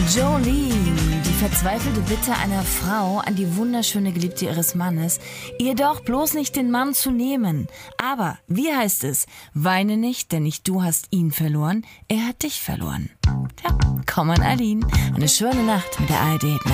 Jolene, die verzweifelte Bitte einer Frau an die wunderschöne Geliebte ihres Mannes, ihr doch bloß nicht den Mann zu nehmen. Aber, wie heißt es? Weine nicht, denn nicht du hast ihn verloren, er hat dich verloren. Tja, komm an Aline. Eine schöne Nacht mit der ARD.